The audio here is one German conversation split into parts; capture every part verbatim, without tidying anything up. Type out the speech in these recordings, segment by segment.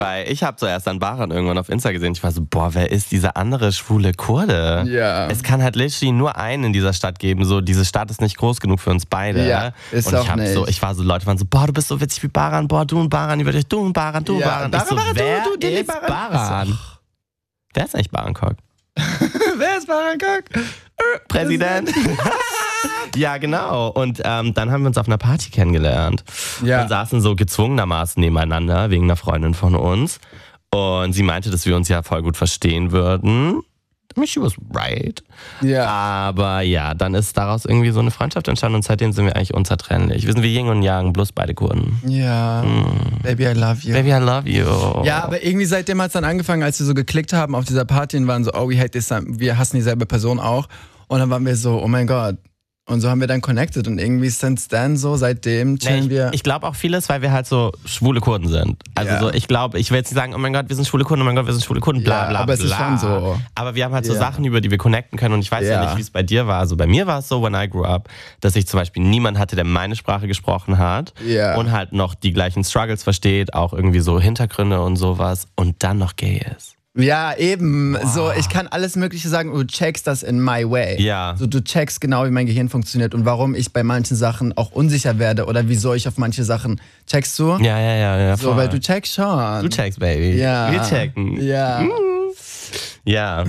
Weil ich habe zuerst dann Baran irgendwann auf Insta gesehen. Ich war so, boah, wer ist dieser andere schwule Kurde? Ja. Es kann halt literally nur einen in dieser Stadt geben. So, diese Stadt ist nicht groß genug für uns beide. Ja, ist und ich auch hab nicht. so, ich war so, Leute waren so, boah, du bist so witzig wie Baran, boah, du und Baran, ihr würdet euch, du und Baran, du und Ja, Baran. Baran, ich so, Baran, du, wer du, du, ist Baran? Baran? Wer ist eigentlich Baran Kok? Wer ist Baran Kok? Präsident. Ja, genau. Und ähm, dann haben wir uns auf einer Party kennengelernt. Ja. Und saßen so gezwungenermaßen nebeneinander wegen einer Freundin von uns. Und sie meinte, dass wir uns ja voll gut verstehen würden. I mean, she was right. Ja. Aber ja, dann ist daraus irgendwie so eine Freundschaft entstanden und seitdem sind wir eigentlich unzertrennlich. Wir sind wie Yin und Yang, bloß beide Kurden. Ja. Mm. Baby, I love you. Baby, I love you. Ja, aber irgendwie seitdem hat es dann angefangen, als wir so geklickt haben auf dieser Party und waren so, oh, we hate this, wir hassen dieselbe Person auch. Und dann waren wir so, oh mein Gott. Und so haben wir dann connected und irgendwie since then so, seitdem chillen Nee, wir. ich ich glaube auch vieles, weil wir halt so schwule Kurden sind. Also Ja. so, ich glaube, ich will jetzt nicht sagen, oh mein Gott, wir sind schwule Kurden, oh mein Gott, wir sind schwule Kurden, bla Ja, bla aber es bla. ist schon so. Aber wir haben halt so Ja. Sachen, über die wir connecten können und ich weiß ja, Ja. nicht, wie es bei dir war. Also bei mir war es so, when I grew up, dass ich zum Beispiel niemand hatte, der meine Sprache gesprochen hat Ja. und halt noch die gleichen Struggles versteht, auch irgendwie so Hintergründe und sowas und dann noch gay ist. Ja, eben. So, ich kann alles Mögliche sagen und du checkst das in my way. Ja. So, du checkst genau, wie mein Gehirn funktioniert und warum ich bei manchen Sachen auch unsicher werde oder wieso ich auf manche Sachen. Checkst du? Ja, ja, ja, ja. So, voll. weil du checkst schon. Du checkst, Baby. Ja. Wir checken. Ja. Ja.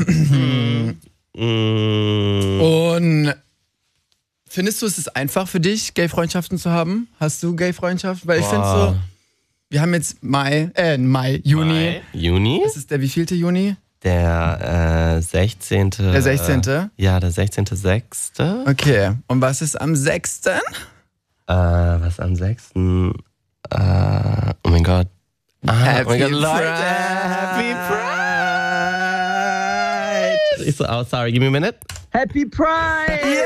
Mm. Und findest du, es ist einfach für dich, Gay-Freundschaften zu haben? Hast du Gay-Freundschaften? Weil ich finde Boah. so, wir haben jetzt Mai, äh, Mai, Juni. Mai, Juni? Das ist der wievielte Juni? Der äh, sechzehnte. Der sechzehnte? Äh, ja, der sechzehnte sechste. Okay. Und was ist am sechsten? Äh, was am sechsten? Äh, oh mein Gott. Ah, Happy oh mein Gott, Leute. Pride. Happy Pride. Ich so, oh, sorry, give me a minute. Happy Pride!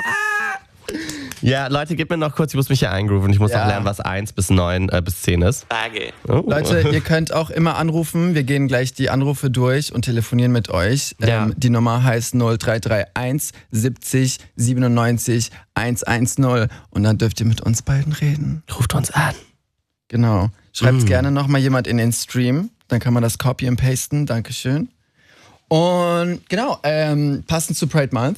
Ja, Leute, gib mir noch kurz, ich muss mich hier eingrooven. Ich muss Ja. noch lernen, was eins bis neun, äh, bis zehn ist. Oh. Leute, ihr könnt auch immer anrufen. Wir gehen gleich die Anrufe durch und telefonieren mit euch. Ja. Ähm, die Nummer heißt null drei drei eins siebzig siebenundneunzig hundertzehn und dann dürft ihr mit uns beiden reden. Ruft uns an. Genau. Schreibt Mm. gerne nochmal jemand in den Stream. Dann kann man das copy und pasten. Dankeschön. Und genau, ähm, passend zu Pride Month.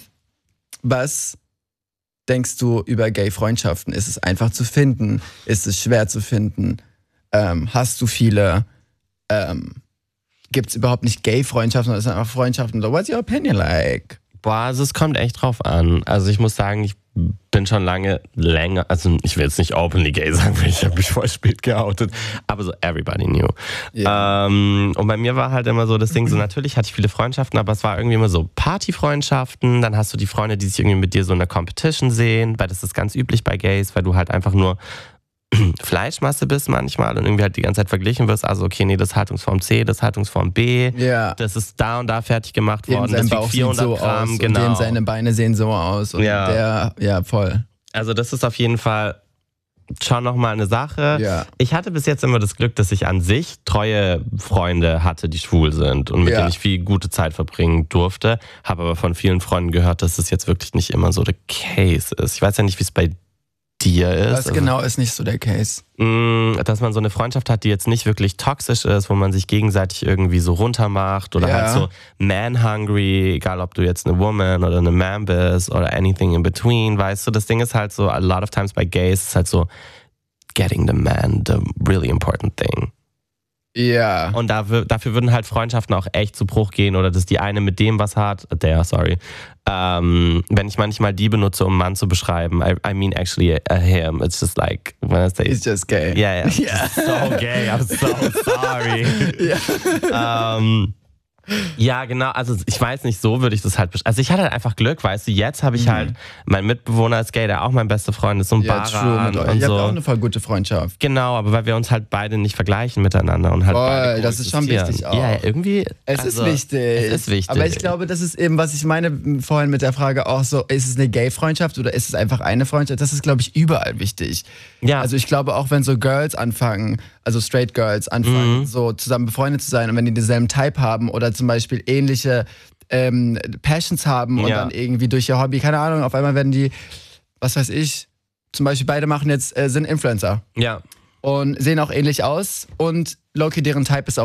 Was denkst du über Gay-Freundschaften? Ist es einfach zu finden? Ist es schwer zu finden? Ähm, hast du viele? Ähm, Gibt es überhaupt nicht Gay-Freundschaften, sondern es sind einfach Freundschaften? So, what's your opinion like? Boah, also es kommt echt drauf an. Also ich muss sagen, ich bin schon lange länger, also ich will jetzt nicht openly gay sagen, weil ich habe mich voll spät geoutet, aber so everybody knew. Ja. Ähm, und bei mir war halt immer so das Ding, so natürlich hatte ich viele Freundschaften, aber es war irgendwie immer so Partyfreundschaften, dann hast du die Freunde, die sich irgendwie mit dir so in der Competition sehen, weil das ist ganz üblich bei Gays, weil du halt einfach nur Fleischmasse bist manchmal und irgendwie halt die ganze Zeit verglichen wirst, also okay, nee, das ist Haltungsform C, das ist Haltungsform B, Ja. das ist da und da fertig gemacht Dem worden, sein das Bauch wiegt sieht vierhundert so Gramm, aus genau. und dem seine Beine sehen so aus und Ja. der, ja, voll. Also das ist auf jeden Fall schon nochmal eine Sache. Ja. Ich hatte bis jetzt immer das Glück, dass ich an sich treue Freunde hatte, die schwul sind und mit Ja. denen ich viel gute Zeit verbringen durfte. Habe aber von vielen Freunden gehört, dass es jetzt wirklich nicht immer so der Case ist. Ich weiß ja nicht, wie es bei dir ist. Was genau ist nicht so der Case? Also, dass man so eine Freundschaft hat, die jetzt nicht wirklich toxisch ist, wo man sich gegenseitig irgendwie so runtermacht oder Ja. halt so man-hungry, egal ob du jetzt eine Woman oder eine Man bist oder anything in between, weißt du. Das Ding ist halt so, a lot of times bei Gays ist halt so getting the man, the really important thing. Ja. Und da, dafür würden halt Freundschaften auch echt zu Bruch gehen oder dass die eine mit dem was hat, der, sorry. Ähm, wenn ich manchmal die benutze, um einen Mann zu beschreiben, I, I mean actually a him, it's just like, when I say, It's just gay. yeah, yeah, Ja. so gay, I'm so sorry. Ja. ähm, ja, genau, also ich weiß nicht, so würde ich das halt beschreiben. Also ich hatte halt einfach Glück, weißt du, jetzt habe ich Mhm. halt, mein Mitbewohner ist gay, der auch mein bester Freund ist, so ein Ja, true Baran mit euch. und Ihr habt so. auch eine voll gute Freundschaft. Genau, aber weil wir uns halt beide nicht vergleichen miteinander und halt Voll, beide das ist schon coexistieren. wichtig auch. Ja, irgendwie. Es also, ist wichtig. Es ist wichtig. Aber ich glaube, das ist eben, was ich meine vorhin mit der Frage auch so, ist es eine Gay-Freundschaft oder ist es einfach eine Freundschaft? Das ist, glaube ich, überall wichtig. Ja. Also ich glaube auch, wenn so Girls anfangen, also Straight Girls anfangen, Mhm. so zusammen befreundet zu sein und wenn die denselben Type haben oder zum Beispiel ähnliche ähm, Passions haben und Ja. dann irgendwie durch ihr Hobby, keine Ahnung, auf einmal werden die, was weiß ich, zum Beispiel beide machen jetzt, äh, sind Influencer ja. und sehen auch ähnlich aus und Loki, deren Type ist auch